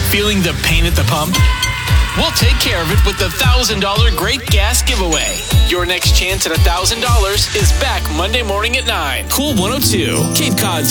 Feeling the pain at the pump? We'll take care of it with the $1,000 Great Gas Giveaway. Your next chance at $1,000 is back Monday morning at 9. Cool 102, Cape Cod's